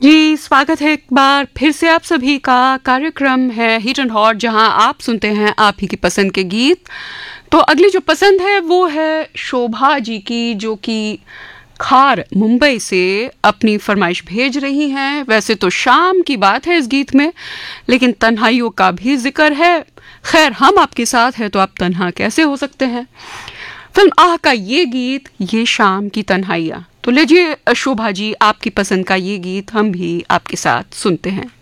जी, स्वागत है एक बार फिर से आप सभी का। कार्यक्रम है हिट एंड हॉट, जहां आप सुनते हैं आप ही की पसंद के गीत। तो अगली जो पसंद है वो है शोभा जी की, जो कि खार मुंबई से अपनी फरमाइश भेज रही हैं। वैसे तो शाम की बात है इस गीत में, लेकिन तन्हाइयों का भी जिक्र है। खैर, हम आपके साथ हैं तो आप तन्हा कैसे हो सकते हैं। फिल्म आह का ये गीत, ये शाम की तन्हाइयाँ। तो लीजिए शोभा जी, आपकी पसंद का ये गीत हम भी आपके साथ सुनते हैं।